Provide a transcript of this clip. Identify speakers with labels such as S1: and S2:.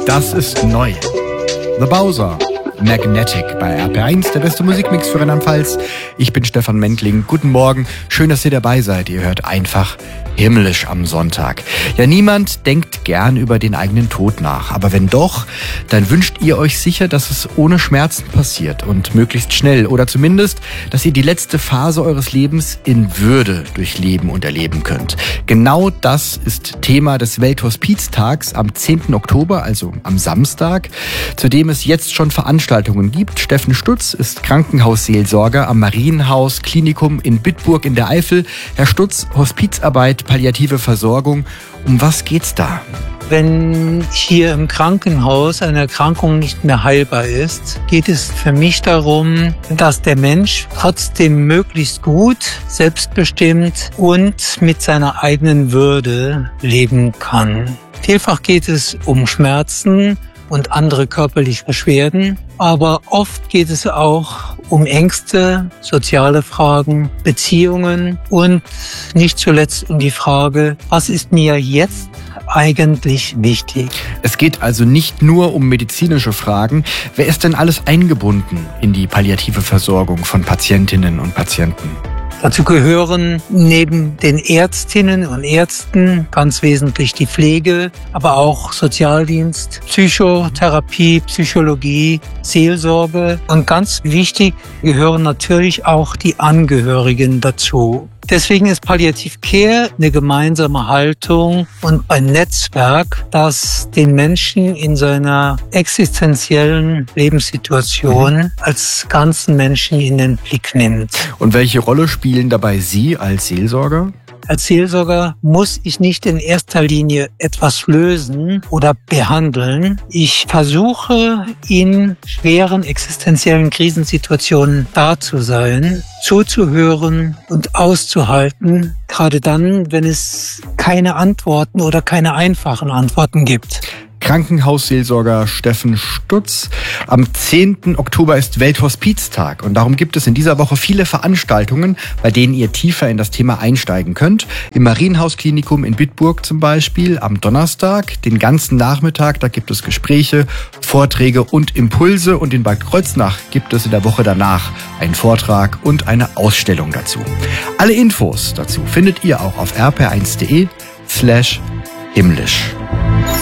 S1: Das ist neu. The Bowser. Magnetic bei RP1, der beste Musikmix für Rheinland-Pfalz. Ich bin Stefan Mentling. Guten Morgen. Schön, dass ihr dabei seid. Ihr hört einfach himmlisch am Sonntag. Ja, niemand denkt gern über den eigenen Tod nach. Aber wenn doch, dann wünscht ihr euch sicher, dass es ohne Schmerzen passiert und möglichst schnell. Oder zumindest, dass ihr die letzte Phase eures Lebens in Würde durchleben und erleben könnt. Genau das ist Thema des Welthospiztags am 10. Oktober, also am Samstag, zu dem es jetzt schon Veranstaltungen gibt. Steffen Stutz ist Krankenhausseelsorger am Marienhaus Klinikum in Bitburg in der Eifel. Herr Stutz, Hospizarbeit, palliative Versorgung. Um was geht's da?
S2: Wenn hier im Krankenhaus eine Erkrankung nicht mehr heilbar ist, geht es für mich darum, dass der Mensch trotzdem möglichst gut, selbstbestimmt und mit seiner eigenen Würde leben kann. Vielfach geht es um Schmerzen und andere körperliche Beschwerden, aber oft geht es auch um Ängste, soziale Fragen, Beziehungen und nicht zuletzt um die Frage, was ist mir jetzt eigentlich wichtig?
S1: Es geht also nicht nur um medizinische Fragen. Wer ist denn alles eingebunden in die palliative Versorgung von Patientinnen und Patienten?
S2: Dazu gehören neben den Ärztinnen und Ärzten ganz wesentlich die Pflege, aber auch Sozialdienst, Psychotherapie, Psychologie, Seelsorge und ganz wichtig gehören natürlich auch die Angehörigen dazu. Deswegen ist Palliative Care eine gemeinsame Haltung und ein Netzwerk, das den Menschen in seiner existenziellen Lebenssituation als ganzen Menschen in den Blick nimmt.
S1: Und welche Rolle spielen dabei Sie als Seelsorger?
S2: Als Seelsorger muss ich nicht in erster Linie etwas lösen oder behandeln. Ich versuche, in schweren existenziellen Krisensituationen da zu sein, zuzuhören und auszuhalten, gerade dann, wenn es keine Antworten oder keine einfachen Antworten gibt.
S1: Krankenhausseelsorger Steffen Stutz. Am 10. Oktober ist Welthospiztag und darum gibt es in dieser Woche viele Veranstaltungen, bei denen ihr tiefer in das Thema einsteigen könnt. Im Marienhaus-Klinikum in Bitburg zum Beispiel am Donnerstag, den ganzen Nachmittag, da gibt es Gespräche, Vorträge und Impulse und in Bad Kreuznach gibt es in der Woche danach einen Vortrag und eine Ausstellung dazu. Alle Infos dazu findet ihr auch auf rp1.de/himmlisch.